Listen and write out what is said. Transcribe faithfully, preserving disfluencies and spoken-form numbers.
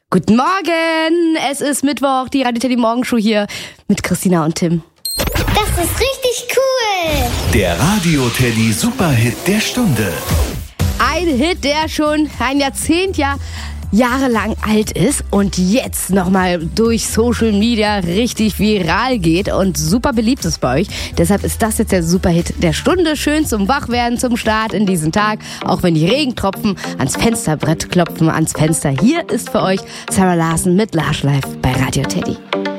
Guten Morgen, es ist Mittwoch, die Radio Teddy Morgenshow hier mit Christina und Tim. Das ist richtig cool. Der Radio Teddy Superhit der Stunde. Ein Hit, der schon ein Jahrzehnt ja jahrelang alt ist und jetzt nochmal durch Social Media richtig viral geht und super beliebt ist bei euch. Deshalb ist das jetzt der Superhit der Stunde. Schön zum Wachwerden, zum Start in diesen Tag. Auch wenn die Regentropfen ans Fensterbrett klopfen, ans Fenster. Hier ist für euch Sarah Larson mit Large Life bei Radio Teddy.